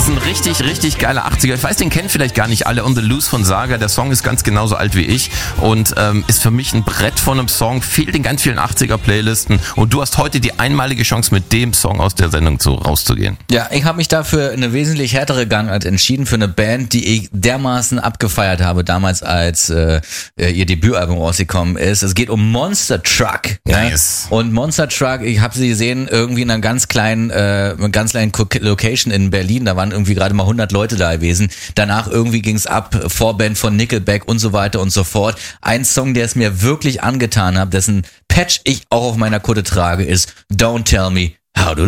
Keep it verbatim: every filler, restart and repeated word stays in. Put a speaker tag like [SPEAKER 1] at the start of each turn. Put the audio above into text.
[SPEAKER 1] ist ein richtig, richtig geiler achtziger. Ich weiß, den kennen vielleicht gar nicht alle. On the Loose von Saga. Der Song ist ganz genauso alt wie ich und ähm, ist für mich ein Brett von einem Song. Fehlt in ganz vielen achtziger-Playlisten. Und du hast heute die einmalige Chance, mit dem Song aus der Sendung zu, rauszugehen.
[SPEAKER 2] Ja, ich habe mich dafür eine wesentlich härtere Gangart entschieden, für eine Band, die ich dermaßen abgefeiert habe damals, als äh, ihr Debütalbum rausgekommen ist. Es geht um Monster Truck.
[SPEAKER 1] Nice.
[SPEAKER 2] Ja? Und Monster Truck, ich habe sie gesehen irgendwie in einer ganz kleinen, äh, einer ganz kleinen Location in Berlin. Da waren irgendwie gerade mal hundert Leute da gewesen. Danach irgendwie ging's ab, Vorband von Nickelback und so weiter und so fort. Ein Song, der es mir wirklich angetan hat, dessen Patch ich auch auf meiner Kutte trage, ist Don't Tell Me How to